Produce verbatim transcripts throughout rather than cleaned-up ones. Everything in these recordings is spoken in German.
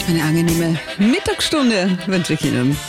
Eine angenehme Mittagsstunde wünsche ich Ihnen.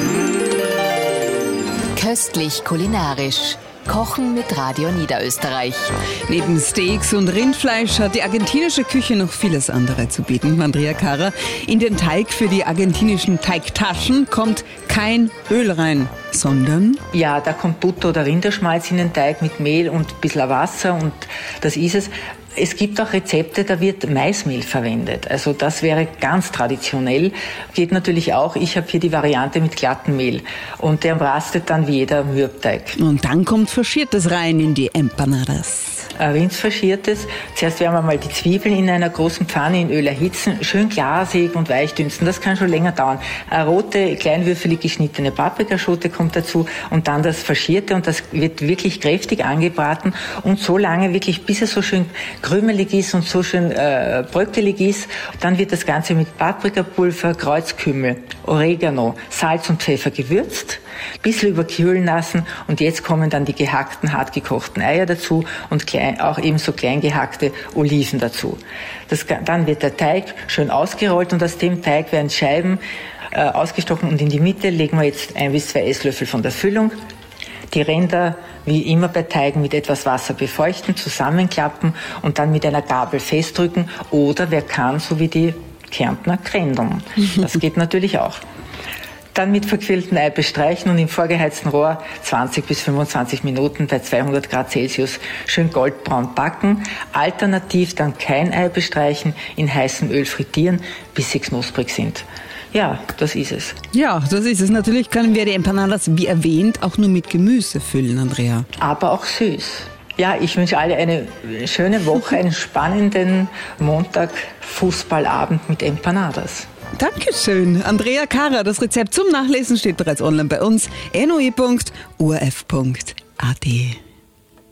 Köstlich kulinarisch. Kochen mit Radio Niederösterreich. Neben Steaks und Rindfleisch hat die argentinische Küche noch vieles andere zu bieten. Andrea Carra, in den Teig für die argentinischen Teigtaschen kommt kein Öl rein, sondern... Ja, da kommt Butter oder Rinderschmalz in den Teig mit Mehl und ein bisschen Wasser und das ist es. Es gibt auch Rezepte, da wird Maismehl verwendet. Also das wäre ganz traditionell. Geht natürlich auch. Ich habe hier die Variante mit glattem Mehl. Und der rastet dann wie jeder Mürbteig. Und dann kommt Faschiertes rein in die Empanadas. Rindsfaschiertes. Zuerst werden wir mal die Zwiebeln in einer großen Pfanne in Öl erhitzen, schön glasig und weich dünsten. Das kann schon länger dauern. Eine rote, kleinwürfelig geschnittene Paprikaschote kommt dazu und dann das Faschierte und das wird wirklich kräftig angebraten und so lange wirklich, bis es so schön krümelig ist und so schön äh, bröckelig ist. Dann wird das Ganze mit Paprikapulver, Kreuzkümmel, Oregano, Salz und Pfeffer gewürzt, ein bisschen überkühlen lassen und jetzt kommen dann die gehackten, hart gekochten Eier dazu und klein, auch ebenso klein gehackte Oliven dazu. Das, dann wird der Teig schön ausgerollt und aus dem Teig werden Scheiben äh, ausgestochen und in die Mitte legen wir jetzt ein bis zwei Esslöffel von der Füllung. Die Ränder, wie immer bei Teigen, mit etwas Wasser befeuchten, zusammenklappen und dann mit einer Gabel festdrücken oder wer kann, so wie die Kärntner, krändeln. Das geht natürlich auch. Dann mit verquilltem Ei bestreichen und im vorgeheizten Rohr zwanzig bis fünfundzwanzig Minuten bei zweihundert Grad Celsius schön goldbraun backen. Alternativ dann kein Ei bestreichen, in heißem Öl frittieren, bis sie knusprig sind. Ja, das ist es. Ja, das ist es. Natürlich können wir die Empanadas, wie erwähnt, auch nur mit Gemüse füllen, Andrea. Aber auch süß. Ja, ich wünsche alle eine schöne Woche, einen spannenden Montag, Fußballabend mit Empanadas. Dankeschön. Andrea Carra, das Rezept zum Nachlesen steht bereits online bei uns. n o e punkt o r f punkt a t